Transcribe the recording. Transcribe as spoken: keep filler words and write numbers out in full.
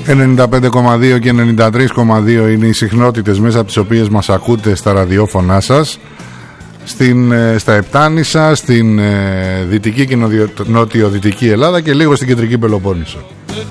ενενήντα πέντε κόμμα δύο και ενενήντα τρία κόμμα δύο είναι οι συχνότητες μέσα από τις οποίες μας ακούτε στα ραδιόφωνά σας. Στην, στα Επτάνησα, στην ε, δυτική και νοτιοδυτική Ελλάδα και λίγο στην κεντρική Πελοπόννησο.